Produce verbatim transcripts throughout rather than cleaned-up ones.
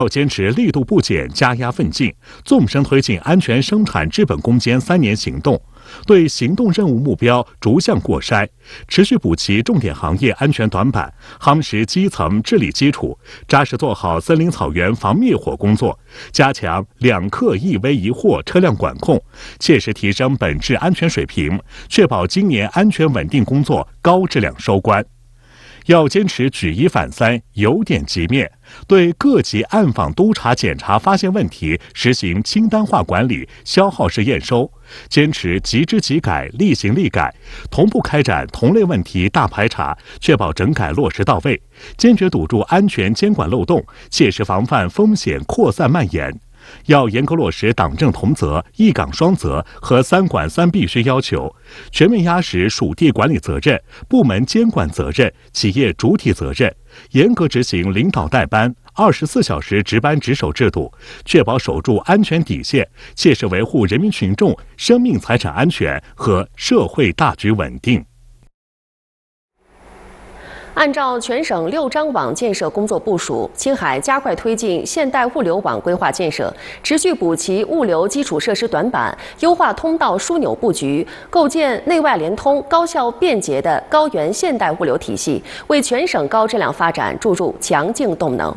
要坚持力度不减、加压奋进，纵深推进安全生产治本攻坚三年行动，对行动任务目标逐项过筛，持续补齐重点行业安全短板，夯实基层治理基础，扎实做好森林草原防灭火工作，加强两克一危一货车辆管控，切实提升本质安全水平，确保今年安全稳定工作高质量收官。要坚持举一反三、由点及面，对各级暗访督查检查发现问题实行清单化管理、消耗式验收，坚持即知即改、立行立改，同步开展同类问题大排查，确保整改落实到位，坚决堵住安全监管漏洞，切实防范风险扩散蔓延。要严格落实党政同责、一岗双责和三管三必须要求，全面压实属地管理责任、部门监管责任、企业主体责任，严格执行领导带班、二十四小时值班值守制度，确保守住安全底线，切实维护人民群众生命财产安全和社会大局稳定。 按照全省六张网建设工作部署，青海加快推进现代物流网规划建设，持续补齐物流基础设施短板，优化通道枢纽布局，构建内外联通、高效便捷的高原现代物流体系，为全省高质量发展注入强劲动能。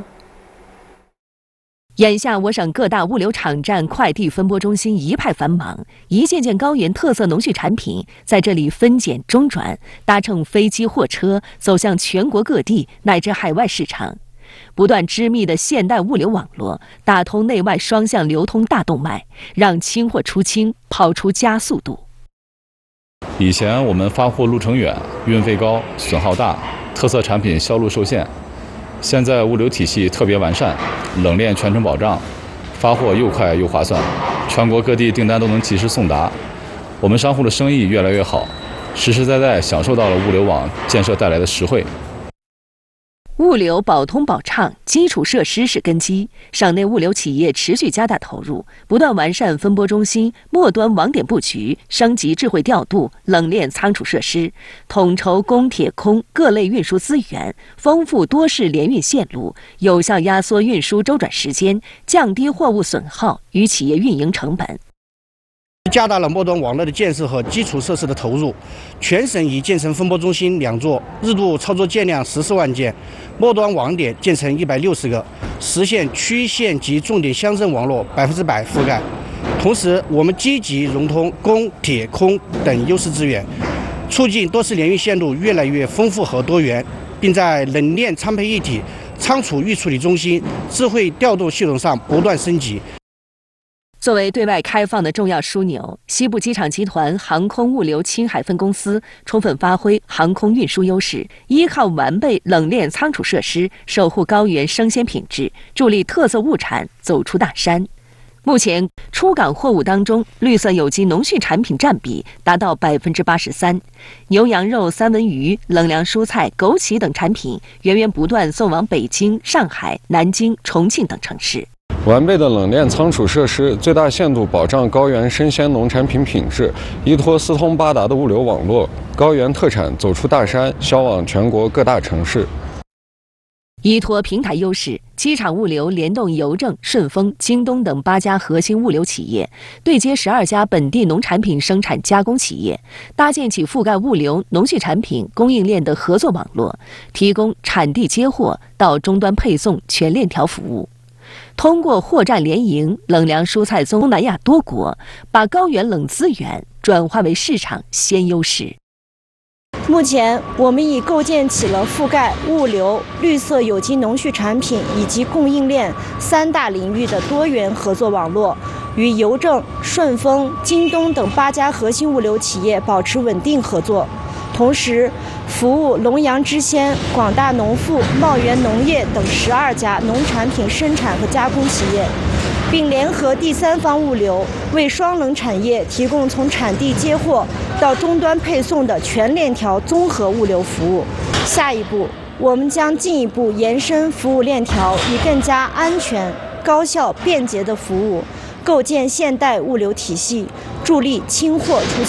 眼下，我省各大物流场站、快递分拨中心一派繁忙，一件件高原特色农畜产品在这里分拣中转，搭乘飞机、货车走向全国各地乃至海外市场。不断织密的现代物流网络，打通内外双向流通大动脉，让清货出清跑出加速度。 以前我们发货路程远、运费高、损耗大，特色产品销路受限。现在物流体系特别完善，冷链全程保障，发货又快又划算，全国各地订单都能及时送达。我们商户的生意越来越好，实实在在享受到了物流网建设带来的实惠。 物流保通保畅，基础设施是根基。省内物流企业持续加大投入，不断完善分拨中心、末端网点布局，升级智慧调度、冷链仓储设施，统筹公铁空各类运输资源，丰富多式联运线路，有效压缩运输周转时间，降低货物损耗与企业运营成本。 加大了末端网络的建设和基础设施的投入，全省已建成分拨中心两座，日度操作件量十四万件，末端网点建成一百六十个，实现区县及重点乡镇网络百分之百覆盖。同时，我们积极融通公、铁、空等优势资源，促进多式联运线路越来越丰富和多元，并在冷链仓配一体、仓储预处理中心、智慧调动系统上不断升级。 作为对外开放的重要枢纽，西部机场集团航空物流青海分公司充分发挥航空运输优势，依靠完备冷链仓储设施，守护高原生鲜品质，助力特色物产走出大山。目前，出港货物当中，绿色有机农畜产品占比达到百分之八十三，牛羊肉、三文鱼、冷凉蔬菜、枸杞等产品源源不断送往北京、上海、南京、重庆等城市。 完备的冷链仓储设施，最大限度保障高原生鲜农产品品质，依托四通八达的物流网络，高原特产走出大山，销往全国各大城市。 依托平台优势，机场物流联动邮政、顺丰、京东等八家核心物流企业，对接十二家本地农产品生产加工企业，搭建起覆盖物流、农畜产品供应链的合作网络，提供产地接货到终端配送全链条服务。通过货站联营，冷凉蔬菜从东南亚多国，把高原冷资源转化为市场鲜优势。 目前，我们已构建起了覆盖物流、绿色有机农畜产品以及供应链三大领域的多元合作网络，与邮政、顺丰、京东等八家核心物流企业保持稳定合作。同时，服务龙阳知鲜、广大农副、茂源农业等十二家农产品生产和加工企业，并联合第三方物流，为双冷产业提供从产地接货到终端配送的全链条综合物流服务。下一步，我们将进一步延伸服务链条，以更加安全、高效、便捷的服务，构建现代物流体系，助力清货出